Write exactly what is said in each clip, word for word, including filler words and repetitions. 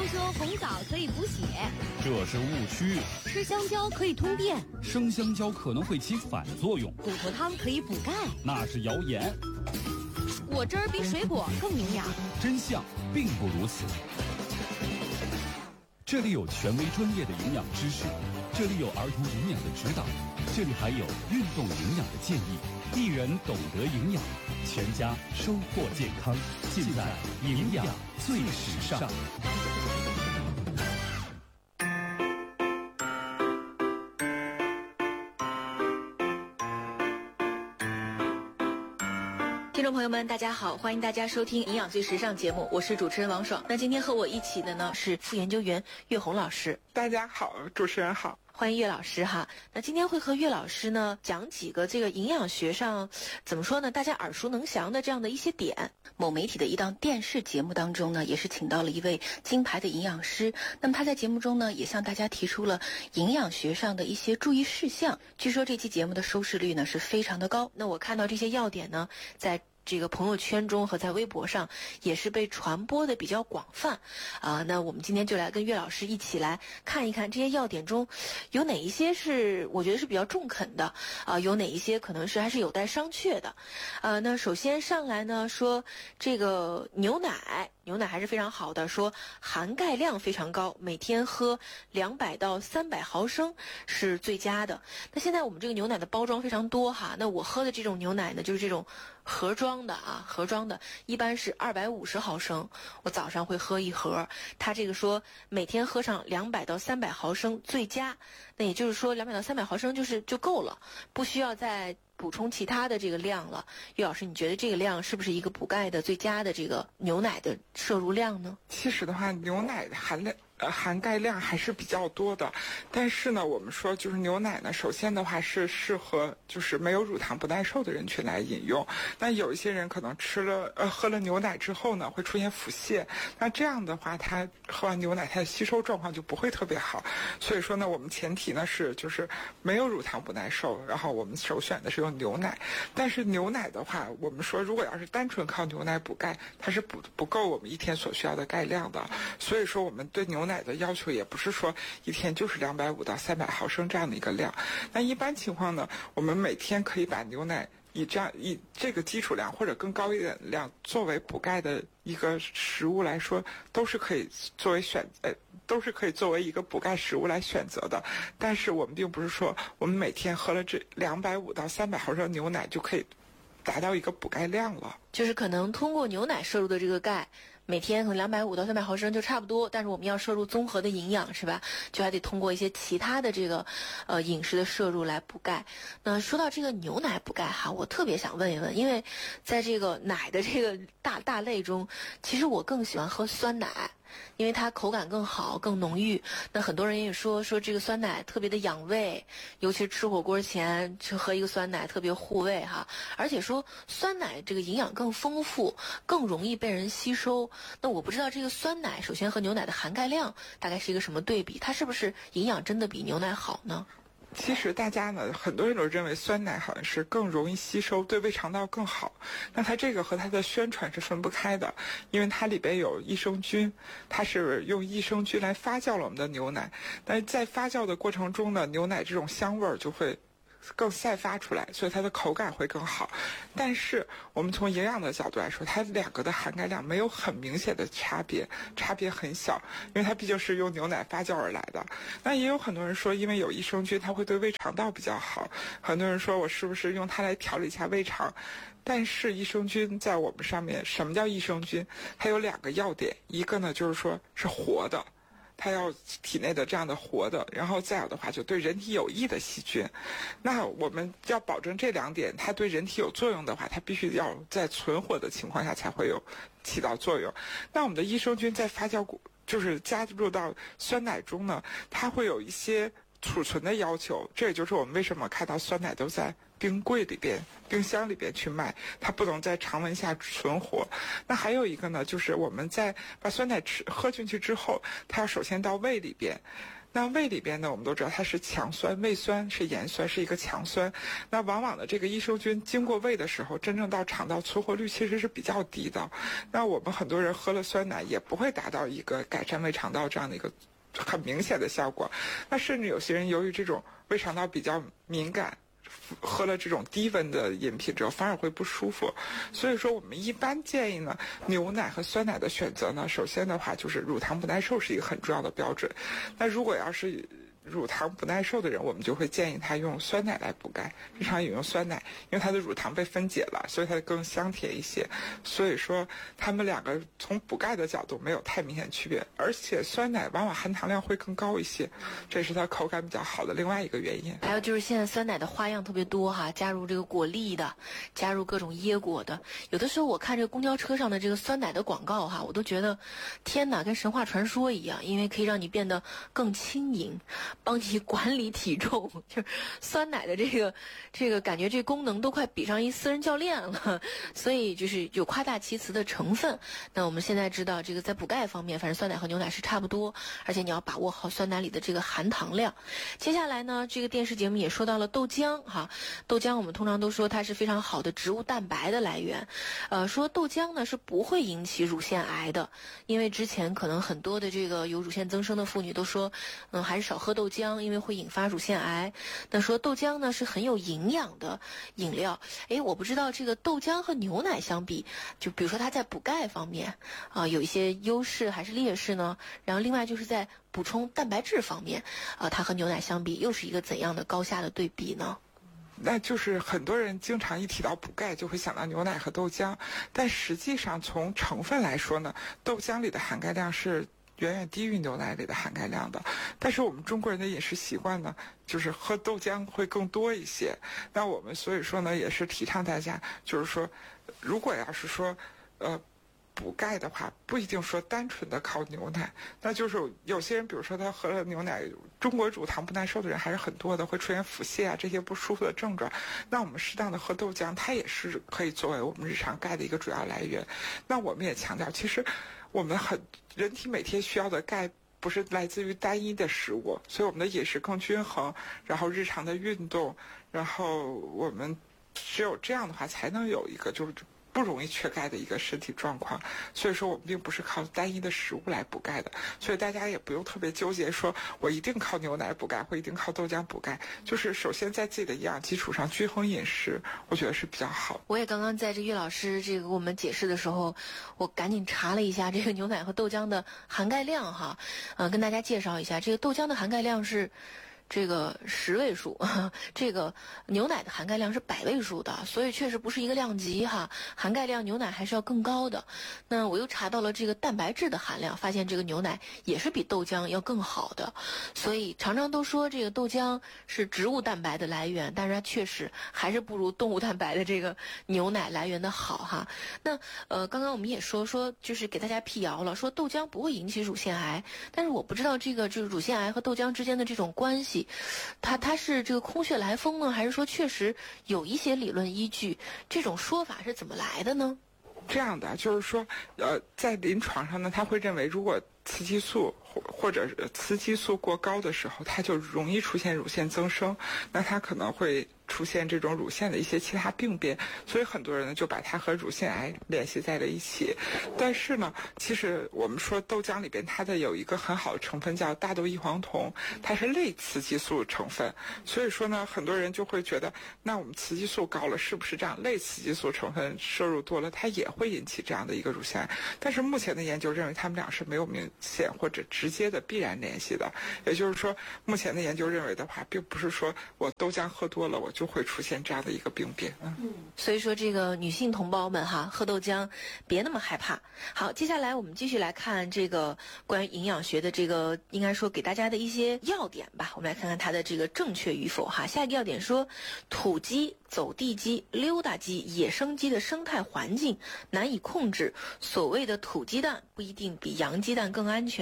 说红枣可以补血， 这是误区。 吃香蕉可以通便， 生香蕉可能会起反作用。 骨头汤可以补钙， 那是谣言。 果汁儿比水果更营养， 真相并不如此。这里有权威专业的营养知识，这里有儿童营养的指导，这里还有运动营养的建议。一人懂得营养，全家收获健康，尽在营养最时尚。 听众朋友们大家好，欢迎大家收听营养最时尚节目，我是主持人王爽。那今天和我一起的呢是副研究员岳红老师。 大家好，主持人好， 欢迎岳老师哈。那今天会和岳老师呢讲几个这个营养学上怎么说呢，大家耳熟能详的这样的一些点。某媒体的一档电视节目当中呢，也是请到了一位金牌的营养师，那么他在节目中呢也向大家提出了营养学上的一些注意事项。据说这期节目的收视率呢是非常的高，那我看到这些要点呢在这个朋友圈中和在微博上也是被传播的比较广泛啊。那我们今天就来跟岳老师一起来看一看这些要点中有哪一些是我觉得是比较中肯的啊，有哪一些可能是还是有待商榷的啊。那首先上来呢说这个牛奶牛奶还是非常好的，说含钙量非常高，每天喝两百到三百毫升是最佳的。那现在我们这个牛奶的包装非常多哈，那我喝的这种牛奶呢就是这种盒装的啊，盒装的一般是二百五十毫升，我早上会喝一盒。它这个说每天喝上两百到三百毫升最佳，那也就是说两百到三百毫升就是就够了，不需要再补充其他的这个量了。岳老师，你觉得这个量是不是一个补钙的最佳的这个牛奶的摄入量呢？ 其实的话，牛奶的含量呃含钙量还是比较多的，但是呢，我们说就是牛奶呢，首先的话是适合就是没有乳糖不耐受的人群来饮用。那有一些人可能吃了呃喝了牛奶之后呢，会出现腹泻，那这样的话，他喝完牛奶，它的吸收状况就不会特别好。所以说呢，我们前提呢是就是没有乳糖不耐受，然后我们首选的是用牛奶。但是牛奶的话，我们说如果要是单纯靠牛奶补钙，它是不不够我们一天所需要的钙量的。所以说我们对牛奶的要求也不是说一天就是两百五到三百毫升这样的一个量。那一般情况呢，我们每天可以把牛奶以这样以这个基础量或者更高一点的量作为补钙的一个食物来说，都是可以作为选呃都是可以作为一个补钙食物来选择的。但是我们并不是说我们每天喝了这两百五到三百毫升牛奶就可以达到一个补钙量了， 就是可能通过牛奶摄入的这个钙，每天可能两百五到三百毫升就差不多，但是我们要摄入综合的营养是吧？就还得通过一些其他的这个呃饮食的摄入来补钙。那说到这个牛奶补钙哈，我特别想问一问，因为在这个奶的这个大大类中，其实我更喜欢喝酸奶。因为它口感更好更浓郁，那很多人也说说这个酸奶特别的养胃，尤其是吃火锅前吃喝一个酸奶特别护胃哈，而且说酸奶这个营养更丰富更容易被人吸收。那我不知道这个酸奶首先和牛奶的含钙量大概是一个什么对比，它是不是营养真的比牛奶好呢？ 其实大家呢，很多人都认为酸奶好像是更容易吸收，对胃肠道更好。那它这个和它的宣传是分不开的，因为它里边有益生菌，它是用益生菌来发酵了我们的牛奶。但是在发酵的过程中呢，牛奶这种香味儿就会更散发出来，所以它的口感会更好。但是我们从营养的角度来说，它两个的含钙量没有很明显的差别，差别很小，因为它毕竟是用牛奶发酵而来的。那也有很多人说，因为有益生菌，它会对胃肠道比较好。很多人说我是不是用它来调理一下胃肠？但是益生菌在我们上面，什么叫益生菌？它有两个要点，一个呢就是说是活的。它要体内的这样的活的，然后再有的话就对人体有益的细菌。那我们要保证这两点，它对人体有作用的话，它必须要在存活的情况下才会有起到作用。那我们的益生菌在发酵就是加入到酸奶中呢，它会有一些储存的要求，这也就是我们为什么看到酸奶都在冰柜里边、冰箱里边去卖，它不能在常温下存活。那还有一个呢，就是我们在把酸奶吃喝进去之后，它要首先到胃里边。 那胃里边呢，我们都知道它是强酸，胃酸是盐酸，是一个强酸。那往往的这个益生菌经过胃的时候，真正到肠道存活率其实是比较低的。那我们很多人喝了酸奶也不会达到一个改善胃肠道这样的一个很明显的效果。那甚至有些人由于这种胃肠道比较敏感，喝了这种低温的饮品之后反而会不舒服。所以说我们一般建议呢，牛奶和酸奶的选择呢，首先的话就是乳糖不耐受是一个很重要的标准。那如果要是乳糖不耐受的人，我们就会建议他用酸奶来补钙，日常饮用酸奶，因为它的乳糖被分解了，所以它更香甜一些。所以说他们两个从补钙的角度没有太明显区别，而且酸奶往往含糖量会更高一些，这是它口感比较好的另外一个原因。 还有就是现在酸奶的花样特别多哈，加入这个果粒的，加入各种椰果的，有的时候我看这个公交车上的这个酸奶的广告哈，我都觉得天哪，跟神话传说一样，因为可以让你变得更轻盈，帮你管理体重，就是酸奶的这个这个感觉，这功能都快比上一私人教练了，所以就是有夸大其词的成分。那我们现在知道，这个在补钙方面，反正酸奶和牛奶是差不多，而且你要把握好酸奶里的这个含糖量。接下来呢，这个电视节目也说到了豆浆哈，豆浆我们通常都说它是非常好的植物蛋白的来源，呃，说豆浆呢是不会引起乳腺癌的，因为之前可能很多的这个有乳腺增生的妇女都说，嗯，还是少喝豆浆，因为会引发乳腺癌。那说豆浆呢是很有营养的饮料，诶，我不知道这个豆浆和牛奶相比，就比如说它在补钙方面啊、呃、有一些优势还是劣势呢？然后另外就是在补充蛋白质方面啊、呃，它和牛奶相比又是一个怎样的高下的对比呢？ 那就是很多人经常一提到补钙就会想到牛奶和豆浆，但实际上从成分来说呢，豆浆里的含钙量是远远低于牛奶里的含钙量的。但是我们中国人的饮食习惯呢，就是喝豆浆会更多一些。那我们所以说呢，也是提倡大家，就是说，如果要是说，呃。补钙的话，不一定说单纯的靠牛奶，那就是有些人，比如说他喝了牛奶，中国乳糖不耐受的人还是很多的，会出现腹泻啊这些不舒服的症状。那我们适当的喝豆浆，它也是可以作为我们日常钙的一个主要来源。那我们也强调，其实我们很人体每天需要的钙不是来自于单一的食物，所以我们的饮食更均衡，然后日常的运动，然后我们只有这样的话，才能有一个就是不容易缺钙的一个身体状况。所以说我们并不是靠单一的食物来补钙的，所以大家也不用特别纠结说我一定靠牛奶补钙或一定靠豆浆补钙，就是首先在自己的营养基础上均衡饮食，我觉得是比较好。 我也刚刚在这岳老师这个给我们解释的时候，我赶紧查了一下这个牛奶和豆浆的含钙量哈，呃，跟大家介绍一下，这个豆浆的含钙量是这个十位数，这个牛奶的含钙量是百位数的，所以确实不是一个量级哈，含钙量牛奶还是要更高的。那我又查到了这个蛋白质的含量，发现这个牛奶也是比豆浆要更好的，所以常常都说这个豆浆是植物蛋白的来源，但是它确实还是不如动物蛋白的这个牛奶来源的好哈。那呃，刚刚我们也说说，就是给大家辟谣了，说豆浆不会引起乳腺癌，但是我不知道这个就是乳腺癌和豆浆之间的这种关系。它它是这个空穴来风呢，还是说确实有一些理论依据？这种说法是怎么来的呢？ 这样的就是说，呃，在临床上呢，他会认为如果雌激素或或者是雌激素过高的时候，它就容易出现乳腺增生，那它可能会出现这种乳腺的一些其他病变，所以很多人呢就把它和乳腺癌联系在了一起。但是呢，其实我们说豆浆里边它的有一个很好的成分叫大豆异黄酮，它是类雌激素成分，所以说呢，很多人就会觉得，那我们雌激素高了，是不是这样？类雌激素成分摄入多了，它也会引起这样的一个乳腺癌。但是目前的研究认为，他们俩是没有明显或者直接的必然联系的。也就是说，目前的研究认为的话，并不是说我豆浆喝多了，我就会出现这样的一个病变。嗯， 所以说这个女性同胞们哈，喝豆浆别那么害怕。好，接下来我们继续来看这个关于营养学的这个，应该说给大家的一些要点吧。我们来看看它的这个正确与否哈。下一个要点说，土鸡、走地鸡、溜达鸡、野生鸡的生态环境难以控制，所谓的土鸡蛋不一定比洋鸡蛋更安全。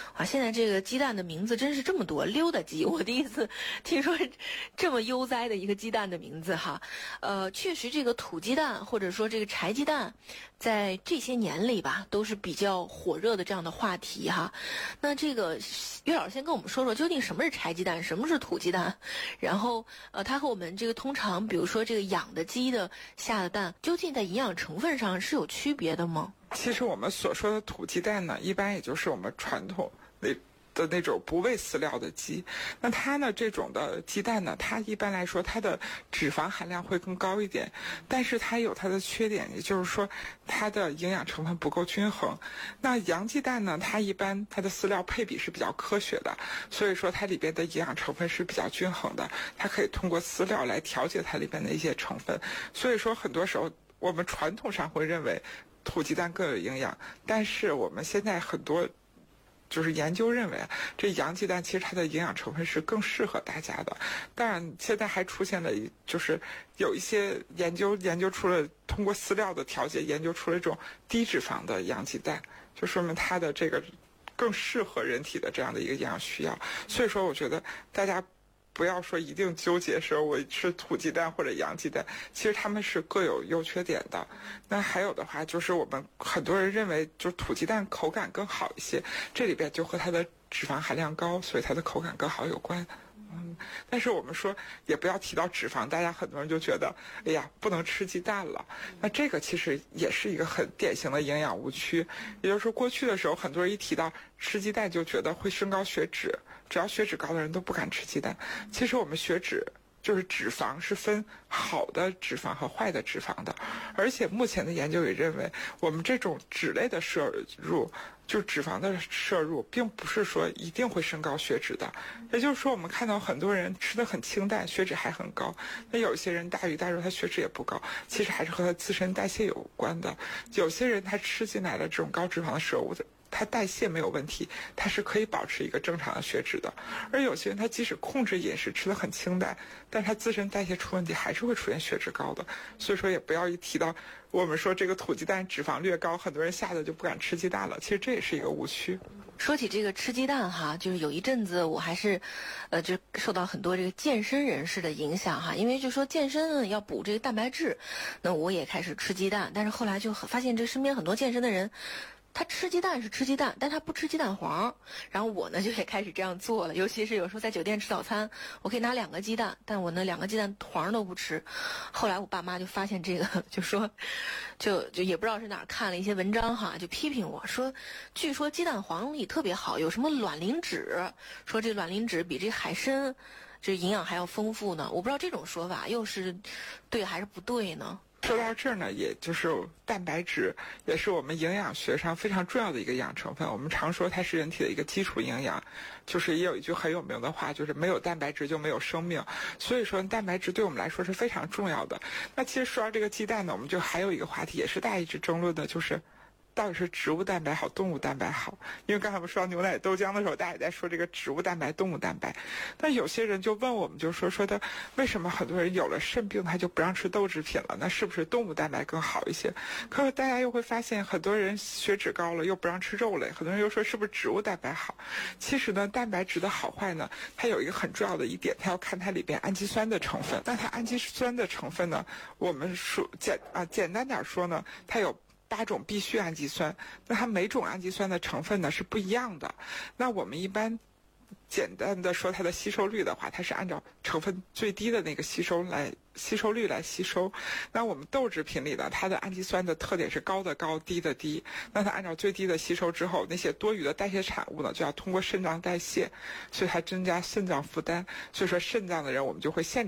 啊，现在这个鸡蛋的名字真是这么多，溜达鸡，我第一次听说这么悠哉的一个鸡蛋的名字哈。呃，确实这个土鸡蛋或者说这个柴鸡蛋，在这些年里吧，都是比较火热的这样的话题哈。那这个岳老师先跟我们说说，究竟什么是柴鸡蛋，什么是土鸡蛋？然后呃，它和我们这个通常比如说这个养的鸡的下的蛋，究竟在营养成分上是有区别的吗？ 其实我们所说的土鸡蛋呢，一般也就是我们传统那的那种不喂饲料的鸡。那它呢，这种的鸡蛋呢，它一般来说它的脂肪含量会更高一点，但是它有它的缺点，也就是说它的营养成分不够均衡。那洋鸡蛋呢，它一般它的饲料配比是比较科学的，所以说它里边的营养成分是比较均衡的，它可以通过饲料来调节它里边的一些成分。所以说很多时候我们传统上会认为土鸡蛋更有营养，但是我们现在很多就是研究认为，这洋鸡蛋其实它的营养成分是更适合大家的。当然，现在还出现了，就是有一些研究研究出了通过饲料的调节，研究出了一种低脂肪的洋鸡蛋，就说明它的这个更适合人体的这样的一个营养需要。所以说，我觉得大家不要说一定纠结说我吃土鸡蛋或者洋鸡蛋，其实它们是各有优缺点的。那还有的话就是我们很多人认为就是土鸡蛋口感更好一些，这里边就和它的脂肪含量高，所以它的口感更好有关。嗯，但是我们说也不要提到脂肪，大家很多人就觉得哎呀不能吃鸡蛋了。那这个其实也是一个很典型的营养误区，也就是说过去的时候很多人一提到吃鸡蛋就觉得会升高血脂，只要血脂高的人都不敢吃鸡蛋。其实我们血脂就是脂肪是分好的脂肪和坏的脂肪的，而且目前的研究也认为我们这种脂类的摄入，就是脂肪的摄入，并不是说一定会升高血脂的。也就是说我们看到很多人吃得很清淡，血脂还很高，那有些人大鱼大肉他血脂也不高，其实还是和他自身代谢有关的。有些人他吃进来的这种高脂肪的食物的，它代谢没有问题，它是可以保持一个正常的血脂的。而有些人他即使控制饮食吃得很清淡，但他自身代谢出问题，还是会出现血脂高的。所以说也不要一提到我们说这个土鸡蛋脂肪略高，很多人吓得就不敢吃鸡蛋了，其实这也是一个误区。 说起这个吃鸡蛋哈，就是有一阵子我还是，呃，就受到很多这个健身人士的影响哈，因为就说健身呢要补这个蛋白质，那我也开始吃鸡蛋，但是后来就发现这身边很多健身的人，他吃鸡蛋是吃鸡蛋，但他不吃鸡蛋黄。然后我呢就也开始这样做了，尤其是有时候在酒店吃早餐，我可以拿两个鸡蛋，但我呢两个鸡蛋黄都不吃。后来我爸妈就发现这个，就说，就就也不知道是哪儿看了一些文章哈，就批评我说，据说鸡蛋黄里特别好，有什么卵磷脂，说这卵磷脂比这海参这营养还要丰富呢。我不知道这种说法又是对还是不对呢？ 说到这儿呢，也就是蛋白质也是我们营养学上非常重要的一个营养成分。我们常说它是人体的一个基础营养，就是也有一句很有名的话，就是没有蛋白质就没有生命。所以说蛋白质对我们来说是非常重要的。那其实说到这个鸡蛋呢，我们就还有一个话题，也是大家一直争论的，就是到底是植物蛋白好，动物蛋白好？因为刚才我们说到牛奶豆浆的时候，大家也在说这个植物蛋白、动物蛋白。但有些人就问我们，就说说的为什么很多人有了肾病他就不让吃豆制品了？那是不是动物蛋白更好一些？可是大家又会发现，很多人血脂高了又不让吃肉类，很多人又说是不是植物蛋白好？其实呢，蛋白质的好坏呢，它有一个很重要的一点，它要看它里边氨基酸的成分。那它氨基酸的成分呢，我们说简啊简单点说呢，它有八种必需氨基酸，那它每种氨基酸的成分呢是不一样的。那我们一般简单的说它的吸收率的话，它是按照成分最低的那个吸收来吸收率来吸收。那我们豆制品里呢，它的氨基酸的特点是高的高，低的低。那它按照最低的吸收之后，那些多余的代谢产物呢，就要通过肾脏代谢，所以它增加肾脏负担。所以说肾脏的人我们就会限制